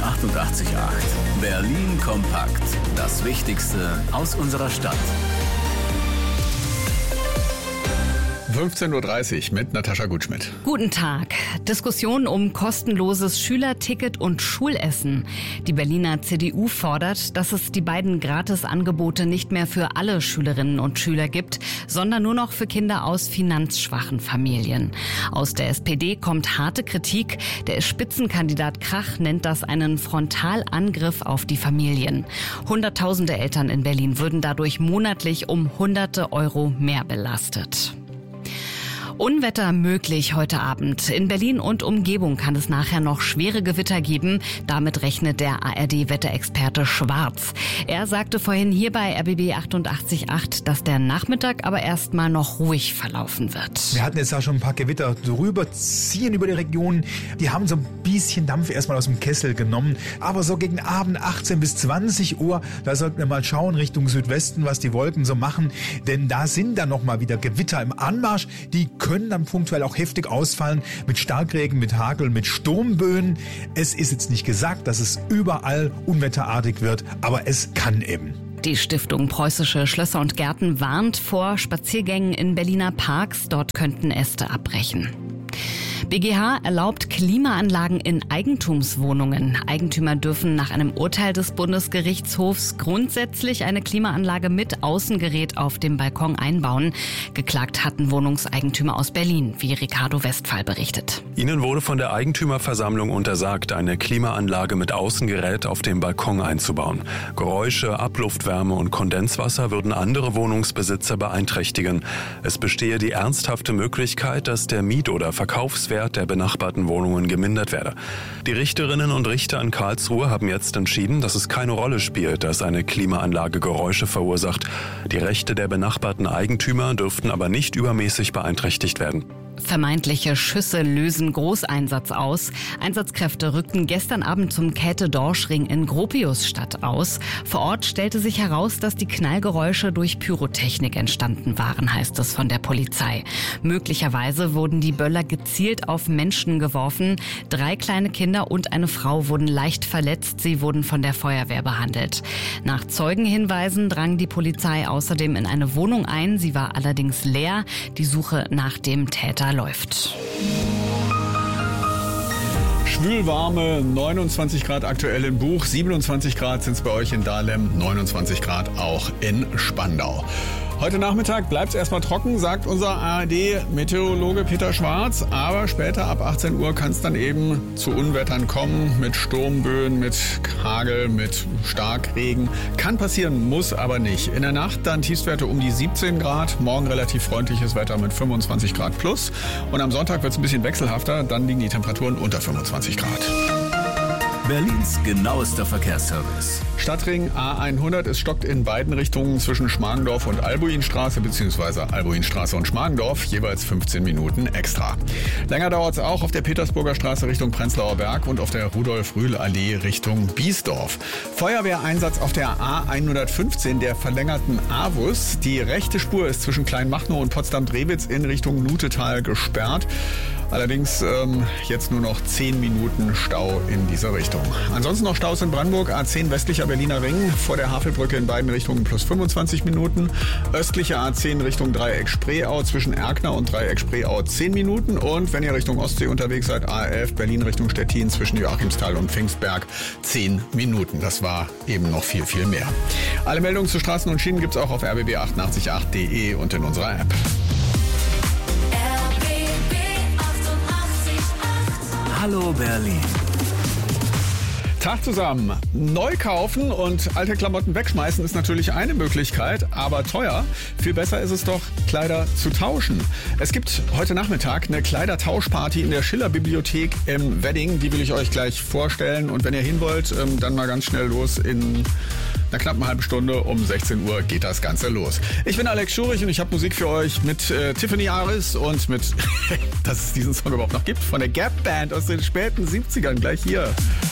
88,8. Berlin kompakt. Das Wichtigste aus unserer Stadt. 15.30 Uhr mit Natascha Gutschmidt. Guten Tag. Diskussion um kostenloses Schülerticket und Schulessen. Die Berliner CDU fordert, dass es die beiden Gratisangebote nicht mehr für alle Schülerinnen und Schüler gibt, sondern nur noch für Kinder aus finanzschwachen Familien. Aus der SPD kommt harte Kritik. Der Spitzenkandidat Krach nennt das einen Frontalangriff auf die Familien. Hunderttausende Eltern in Berlin würden dadurch monatlich um Hunderte Euro mehr belastet. Unwetter möglich heute Abend. In Berlin und Umgebung kann es nachher noch schwere Gewitter geben. Damit rechnet der ARD-Wetterexperte Schwarz. Er sagte vorhin hier bei RBB 88,8, dass der Nachmittag aber erstmal noch ruhig verlaufen wird. Wir hatten jetzt da schon ein paar Gewitter drüber ziehen über die Region. Die haben so ein bisschen Dampf erstmal aus dem Kessel genommen. Aber so gegen Abend 18 bis 20 Uhr, da sollten wir mal schauen Richtung Südwesten, was die Wolken so machen. Denn da sind dann nochmal wieder Gewitter im Anmarsch. Die können dann punktuell auch heftig ausfallen mit Starkregen, mit Hagel, mit Sturmböen. Es ist jetzt nicht gesagt, dass es überall unwetterartig wird, aber es kann eben. Die Stiftung Preußische Schlösser und Gärten warnt vor Spaziergängen in Berliner Parks. Dort könnten Äste abbrechen. BGH erlaubt Klimaanlagen in Eigentumswohnungen. Eigentümer dürfen nach einem Urteil des Bundesgerichtshofs grundsätzlich eine Klimaanlage mit Außengerät auf dem Balkon einbauen. Geklagt hatten Wohnungseigentümer aus Berlin, wie Ricardo Westphal berichtet. Ihnen wurde von der Eigentümerversammlung untersagt, eine Klimaanlage mit Außengerät auf dem Balkon einzubauen. Geräusche, Abluftwärme und Kondenswasser würden andere Wohnungsbesitzer beeinträchtigen. Es bestehe die ernsthafte Möglichkeit, dass der Miet- oder Verkaufswert der benachbarten Wohnungen gemindert werde. Die Richterinnen und Richter in Karlsruhe haben jetzt entschieden, dass es keine Rolle spielt, dass eine Klimaanlage Geräusche verursacht. Die Rechte der benachbarten Eigentümer dürften aber nicht übermäßig beeinträchtigt werden. Vermeintliche Schüsse lösen Großeinsatz aus. Einsatzkräfte rückten gestern Abend zum Käthe-Dorsch-Ring in Gropiusstadt aus. Vor Ort stellte sich heraus, dass die Knallgeräusche durch Pyrotechnik entstanden waren, heißt es von der Polizei. Möglicherweise wurden die Böller gezielt auf Menschen geworfen. 3 kleine Kinder und eine Frau wurden leicht verletzt. Sie wurden von der Feuerwehr behandelt. Nach Zeugenhinweisen drang die Polizei außerdem in eine Wohnung ein. Sie war allerdings leer. Die Suche nach dem Täter läuft. Schwülwarme 29 Grad aktuell in Buch, 27 Grad sind es bei euch in Dahlem, 29 Grad auch in Spandau. Heute Nachmittag bleibt es erstmal trocken, sagt unser ARD-Meteorologe Peter Schwarz. Aber später ab 18 Uhr kann es dann eben zu Unwettern kommen mit Sturmböen, mit Hagel, mit Starkregen. Kann passieren, muss aber nicht. In der Nacht dann Tiefstwerte um die 17 Grad. Morgen relativ freundliches Wetter mit 25 Grad plus. Und am Sonntag wird es ein bisschen wechselhafter. Dann liegen die Temperaturen unter 25 Grad. Berlins genauester Verkehrsservice. Stadtring A100, es stockt in beiden Richtungen zwischen Schmargendorf und Albuinstraße bzw. Albuinstraße und Schmargendorf, jeweils 15 Minuten extra. Länger dauert es auch auf der Petersburger Straße Richtung Prenzlauer Berg und auf der Rudolf-Rühl-Allee Richtung Biesdorf. Feuerwehreinsatz auf der A115 der verlängerten AWUS. Die rechte Spur ist zwischen Kleinmachnow und Potsdam-Drewitz in Richtung Nutetal gesperrt. Allerdings jetzt nur noch 10 Minuten Stau in dieser Richtung. Ansonsten noch Staus in Brandenburg, A10 westlicher Berliner Ring, vor der Havelbrücke in beiden Richtungen plus 25 Minuten. Östliche A10 Richtung Dreieck Spreeau zwischen Erkner und Dreieck Spreeau 10 Minuten. Und wenn ihr Richtung Ostsee unterwegs seid, A11 Berlin Richtung Stettin zwischen Joachimsthal und Pfingstberg 10 Minuten. Das war eben noch viel, viel mehr. Alle Meldungen zu Straßen und Schienen gibt's auch auf rbb888.de und in unserer App. Hallo Berlin. Tag zusammen. Neu kaufen und alte Klamotten wegschmeißen ist natürlich eine Möglichkeit, aber teuer. Viel besser ist es doch, Kleider zu tauschen. Es gibt heute Nachmittag eine Kleidertauschparty in der Schiller-Bibliothek im Wedding. Die will ich euch gleich vorstellen. Und wenn ihr hin wollt, dann mal ganz schnell los. In einer knappen halben Stunde um 16 Uhr geht das Ganze los. Ich bin Alex Schurich und ich habe Musik für euch mit Tiffany Harris und mit, dass es diesen Song überhaupt noch gibt, von der Gap Band aus den späten 70ern. Gleich hier.